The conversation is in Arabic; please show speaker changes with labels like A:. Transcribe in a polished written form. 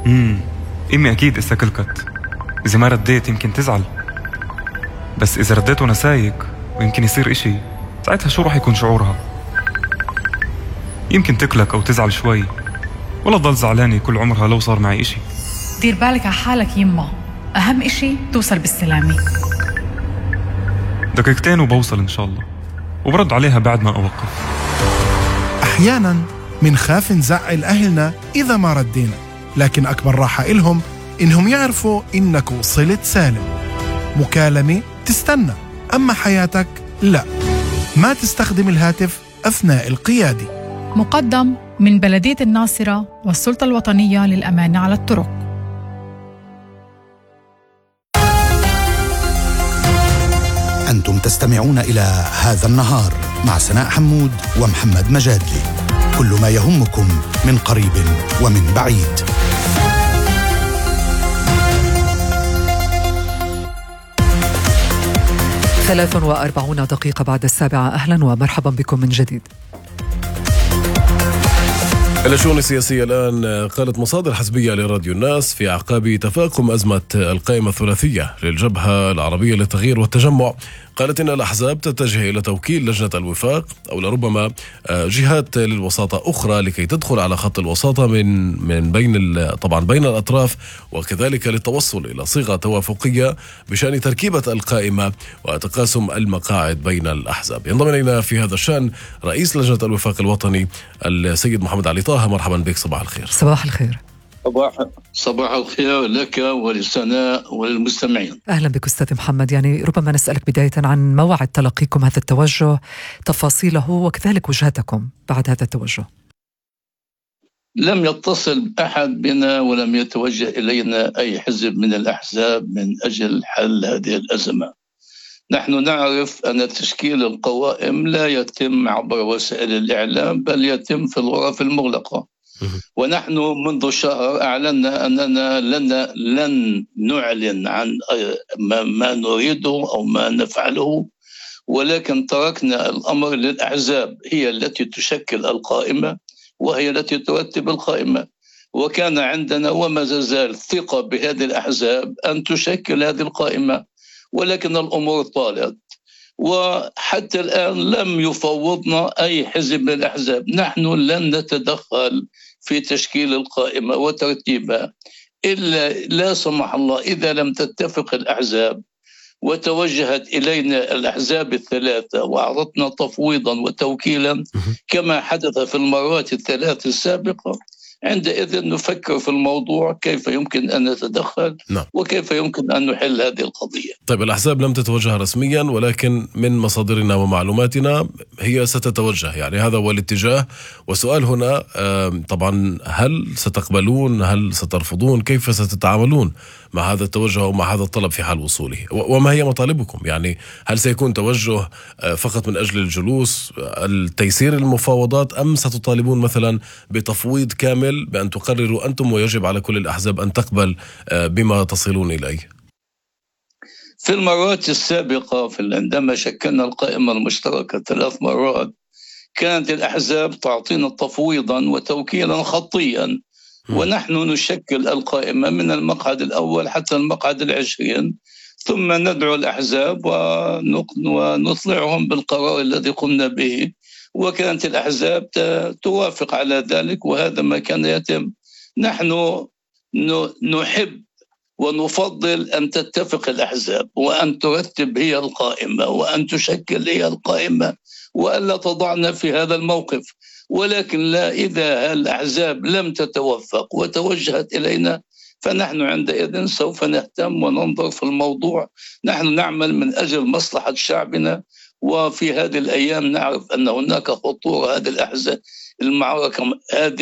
A: امي اكيد اسا كلكت. اذا ما رديت يمكن تزعل، بس اذا رديت وانا سايق ويمكن يصير اشي، ساعتها شو راح يكون شعورها؟ يمكن تكلك او تزعل شوي، ولا تضل زعلانة كل عمرها لو صار معي اشي.
B: دير بالك على حالك يما، اهم اشي توصل بالسلامة.
A: دقيقتين وبوصل ان شاء الله، وبرد عليها بعد ما اوقف.
C: أحياناً منخاف نزعل أهلنا إذا ما ردينا، لكن أكبر راحة إلهم إنهم يعرفوا إنك وصلت سالم. مكالمة تستنى، أما حياتك لا. ما تستخدم الهاتف أثناء القيادة.
B: مقدم من بلدية الناصرة والسلطة الوطنية للأمان على الطرق.
D: أنتم تستمعون إلى هذا النهار مع سناء حمود ومحمد مجادلي، كل ما يهمكم من قريب ومن بعيد.
E: ثلاث 43 دقيقة بعد 7. أهلا ومرحبا بكم من جديد.
F: الشؤون السياسية الآن. قالت مصادر حسبية لراديو الناس في أعقاب تفاقم أزمة القائمة الثلاثية للجبهة العربية للتغيير والتجمع، قالت إن الأحزاب تتجه إلى توكيل لجنة الوفاق أو لربما جهات للوساطة أخرى لكي تدخل على خط الوساطة من بين الأطراف، وكذلك للتوصل إلى صيغة توافقية بشأن تركيبة القائمة وتقاسم المقاعد بين الأحزاب. ينضم إلينا في هذا الشأن رئيس لجنة الوفاق الوطني السيد محمد علي طه. مرحبا بك، صباح الخير.
E: صباح الخير.
G: صباح الخير لك ولسناء والمستمعين.
E: أهلا بك أستاذ محمد. يعني ربما نسألك بداية عن موعد تلقيكم هذا التوجه، تفاصيله وكذلك وجهتكم بعد هذا التوجه.
G: لم يتصل أحد بنا ولم يتوجه إلينا أي حزب من الأحزاب من أجل حل هذه الأزمة. نحن نعرف أن تشكيل القوائم لا يتم عبر وسائل الإعلام، بل يتم في الغرف المغلقة. ونحن منذ شهر أعلنا أننا لن نعلن عن ما نريده أو ما نفعله، ولكن تركنا الأمر للأحزاب، هي التي تشكل القائمة وهي التي ترتب القائمة. وكان عندنا وما زال ثقة بهذه الأحزاب أن تشكل هذه القائمة، ولكن الأمور طالت وحتى الآن لم يفوضنا أي حزب من الأحزاب. نحن لن نتدخل في تشكيل القائمة وترتيبها إلا لا سمح الله إذا لم تتفق الأحزاب وتوجهت إلينا الأحزاب الثلاثة وعرضنا تفويضا وتوكيلا كما حدث في المرات الثلاث السابقة، عندئذ نفكر في الموضوع كيف يمكن أن نتدخل وكيف يمكن أن نحل هذه القضية.
F: طيب، الأحزاب لم تتوجه رسميا، ولكن من مصادرنا ومعلوماتنا هي ستتوجه، يعني هذا هو الاتجاه. وسؤال هنا طبعا، هل ستقبلون، هل سترفضون، كيف ستتعاملون مع هذا التوجه ومع هذا الطلب في حال وصوله؟ وما هي مطالبكم؟ يعني هل سيكون توجه فقط من أجل الجلوس التيسير المفاوضات، أم ستطالبون مثلا بتفويض كامل بأن تقرروا أنتم ويجب على كل الأحزاب أن تقبل بما تصلون إليه؟
G: في المرات السابقة عندما شكلنا القائمة المشتركة 3 مرات كانت الأحزاب تعطينا تفويضا وتوكيلا خطيا، ونحن نشكل القائمة من المقعد الأول حتى المقعد 20، ثم ندعو الأحزاب ونطلعهم بالقرار الذي قمنا به، وكانت الأحزاب توافق على ذلك، وهذا ما كان يتم. نحن نحب ونفضل أن تتفق الأحزاب وأن ترتب هي القائمة وأن تشكل هي القائمة وألا تضعنا في هذا الموقف. ولكن لا، إذا الأحزاب لم تتوفق وتوجهت إلينا فنحن عندئذ سوف نهتم وننظر في الموضوع. نحن نعمل من أجل مصلحة شعبنا، وفي هذه الأيام نعرف أن هناك خطورة هذه الأحزاب، المعركة هذه